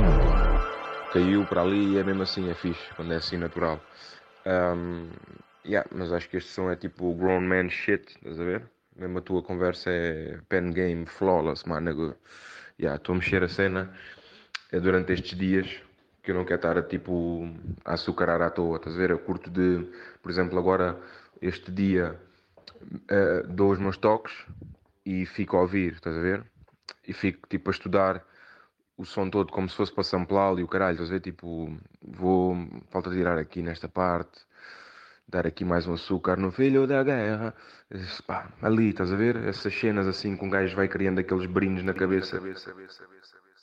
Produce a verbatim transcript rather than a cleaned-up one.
Caiu para ali e é mesmo assim, é fixe, quando é assim natural. Um, yeah, mas acho que este som é tipo grown man shit, estás a ver? Mesmo a tua conversa é pen game, flawless, mano. Yeah, estou a mexer a cena é durante estes dias que eu não quero estar a, tipo, a açucarar à toa, estás a ver? Eu curto de, por exemplo, agora este dia eh, dou os meus toques e fico a ouvir, estás a ver? E fico tipo a estudar o som todo como se fosse para samplá-lo e o caralho, estás a ver? Tipo, vou, falta tirar aqui nesta parte, dar aqui mais um açúcar no filho da guerra. Esse, pá, ali, estás a ver? Essas cenas assim com um gajo vai criando aqueles brindes na cabeça.